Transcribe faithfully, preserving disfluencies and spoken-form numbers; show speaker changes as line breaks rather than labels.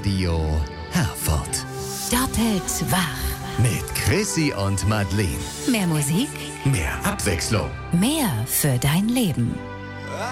Radio Herford.
Doppelt wach.
Mit Chrissy und Madeleine.
Mehr Musik,
Mehr Abwechslung.
mehr für dein Leben.